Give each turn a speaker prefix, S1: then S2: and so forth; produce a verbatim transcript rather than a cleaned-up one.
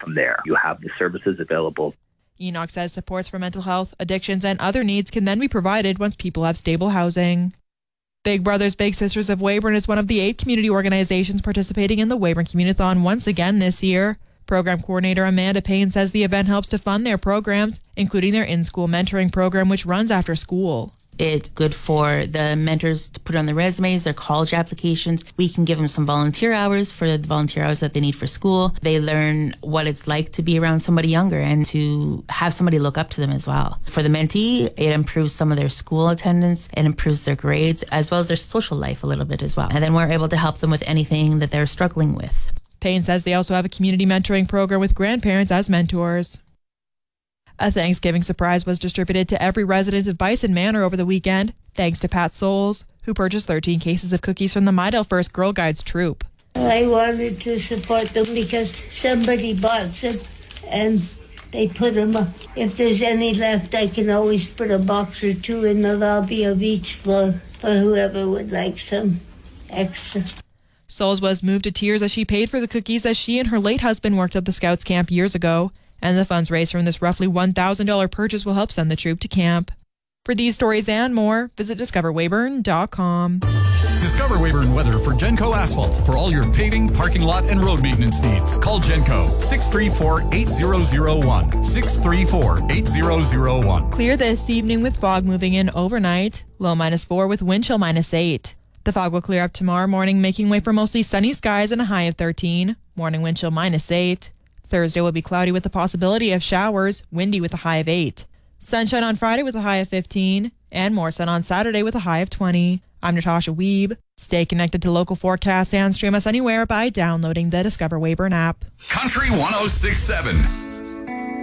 S1: from there. You have the services available.
S2: Enoch says supports for mental health, addictions, and other needs can then be provided once people have stable housing. Big Brothers Big Sisters of Weyburn is one of the eight community organizations participating in the Weyburn Community-thon once again this year. Program coordinator Amanda Payne says the event helps to fund their programs, including their in-school mentoring program, which runs after school.
S3: It's good for the mentors to put on their resumes, their college applications. We can give them some volunteer hours for the volunteer hours that they need for school. They learn what it's like to be around somebody younger and to have somebody look up to them as well. For the mentee, it improves some of their school attendance, it improves their grades, as well as their social life a little bit as well. And then we're able to help them with anything that they're struggling with.
S2: Payne says they also have a community mentoring program with grandparents as mentors. A Thanksgiving surprise was distributed to every resident of Bison Manor over the weekend, thanks to Pat Souls, who purchased thirteen cases of cookies from the Midale First Girl Guides troop.
S4: I wanted to support them because somebody bought some and they put them up. If there's any left, I can always put a box or two in the lobby of each floor for whoever would like some extra.
S2: Souls was moved to tears as she paid for the cookies as she and her late husband worked at the Scouts camp years ago. And the funds raised from this roughly one thousand dollars purchase will help send the troop to camp. For these stories and more, visit discover weyburn dot com.
S5: Discover Weyburn weather for Genco Asphalt. For all your paving, parking lot, and road maintenance needs, call Genco six three four, eight zero zero one. six three four, eight zero zero one.
S2: Clear this evening with fog moving in overnight. Low minus four with wind chill minus eight. The fog will clear up tomorrow morning, making way for mostly sunny skies and a high of thirteen. Morning wind chill minus eight. Thursday will be cloudy with the possibility of showers, windy with a high of eight. Sunshine on Friday with a high of fifteen, and more sun on Saturday with a high of twenty. I'm Natasha Weeb. Stay connected to local forecasts and stream us anywhere by downloading the Discover Weyburn app.
S5: Country one oh six point seven.